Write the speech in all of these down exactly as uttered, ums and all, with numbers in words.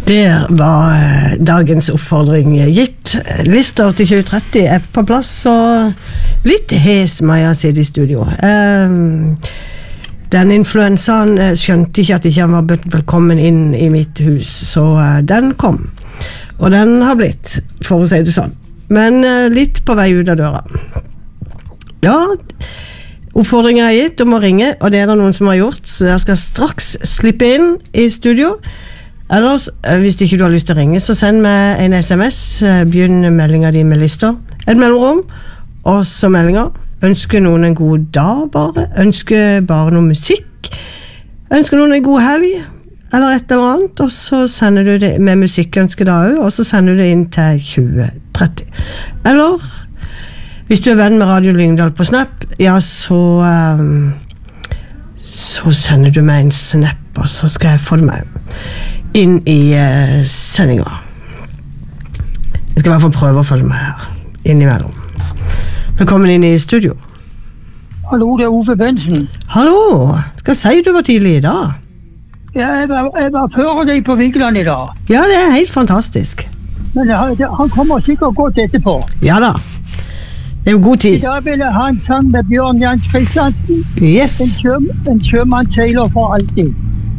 Der var dagens oppfordring gitt. Lista til tjue tretti er på plass, og litt hes Maja sitter i studio. Um, den influensaen skjønte ikke at ikke han var velkommen inn i mitt hus, så uh, den kom. Og den har blitt, for å si det sånn. Men uh, litt på vei ut av døra. Ja, oppfordringen er gitt om å ringe, og det er det noen som har gjort, så jeg skal straks slippe inn i studio. Ellers, hvis ikke du har lyst til å ringe, så send meg en sms, begynn meldingen din med lister, et mellomrom, og så meldinger. Ønsker noen en god dag bare, ønsker bare noe musikk, ønsker noen en god helg, eller et eller annet, og så sender du det med musikkønske da også, og så sender du det inn til tjue tretti. Eller, hvis du er venn med Radio Lyngdal på Snap, ja, så, um, så sender du meg en snap, og så skal jeg få det med inn i uh, sendinga. Jeg skal i hvert fall prøve å følge med her, innimellom. Velkommen inn i studio. Hallo, det er Ove Bensen. Hallo, skal jeg si du var tidlig i dag? Ja, jeg var, jeg var før deg på Vigeland i dag. Ja, det er helt fantastisk. Men jeg, det, han kommer sikkert godt etterpå. Ja da, det er jo god tid. I dag vil jeg ha en sang med Bjørn Jans Kristiansen. Yes. En, sjø, en sjømannsseiler for alltid.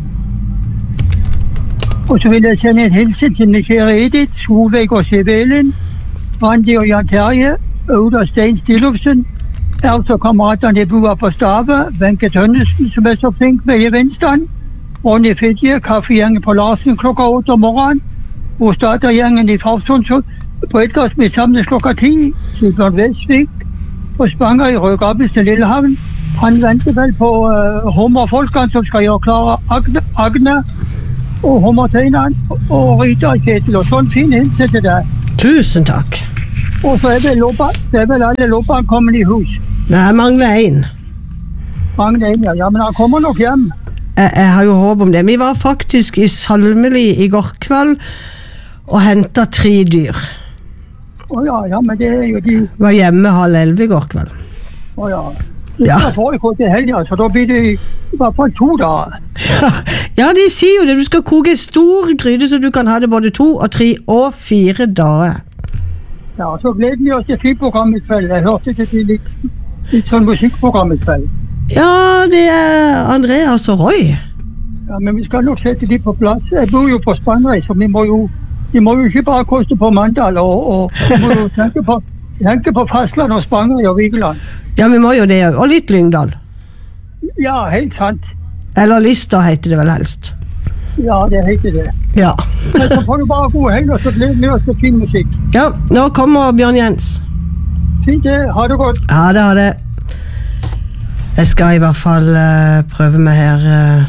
Og så vil jeg sende en hilsen til min kjære Edith, Solveig og Sivelin, Randi og Jan Terje, Oda Stein Stilofsen, altså kameratene de bor på Stave, Wenche Tønnesen som er så flink med i Venstan, Ronny Fidje, kaffegjengen på Larsen klokka åtte om morgenen, og statergjengen i Farsund på Edgarsby samles klokka ti, Sigbjørn Vesvik, på Spanger i Rødgabelsen Lillehavn. Han venter vel på uh, hummerfolkene som skal gjøre klare Agne, Agne og Hummertøynen og Rita Kjetil, og sånn fin hilsen til deg. Tusen takk. Og så er vel, loppa, så er vel alle loppene kommet i hus. Nei, jeg mangler en. Mangler en, ja. Ja, men han kommer nok hjem. Jeg, jeg har jo håp om det. Vi var faktisk i Salmeli i går kveld og hentet tre dyr. Åja, ja, men det er jo de... Var hjemme halv elleve i går kveld. Åja. Det Ja. skal foregå til helgen, så da blir det i hvert fall to dager. Ja, de sier jo det. Du skal koke en stor gryte så du kan ha det både to og tre og fire dager. Ja, så gleder vi oss til filmprogram i kveld. Jeg hørte det til litt, litt sånn musikkprogram i kveld. Ja, det er Andreas og Roy. Ja, men vi skal nok sette de på plass. Jeg bor jo på Spandrei, så vi må jo, de må jo ikke bare koste på Mandal, og, og vi må jo tenke på, tenke på Fastland og Spandrei og Vigeland. Ja, vi må jo det, og litt Lyngdal. Ja, helt sant. Eller Lister heter det vel helst. Ja, det heter det. Ja. Men så får du bare god helg, og så gleder vi oss til fin musikk. Ja, nå kommer Bjørn Jens. Fint det, ha det godt. Ja, det har det. Jeg skal i hvert fall uh, prøve meg her. Uh,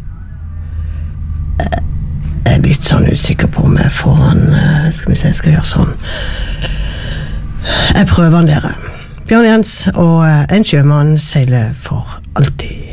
jeg er litt sånn usikker på om jeg får han. Uh, skal vi se, jeg skal gjøre sånn. Jeg prøver han dere. Bjørn Jens og uh, en sjømann seiler for alltid.